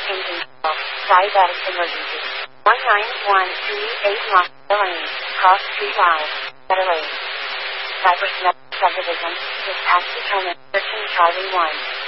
engine trouble, diabetic emergency. 19138 North Lane, Cross Street Live, Adelaide. Cypress Subdivision, dispatch determined, 13 Charlie 1.